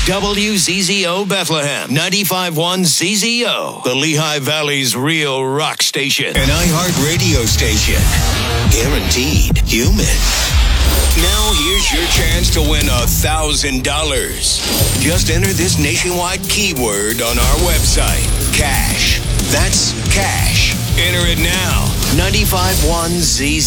WZZO Bethlehem, 95.1 ZZO, the Lehigh Valley's real rock station. An iHeart radio station. Guaranteed human. Now here's your chance to win $1,000. Just enter this nationwide keyword on our website. Cash. That's cash. Enter it now. 95.1 ZZO.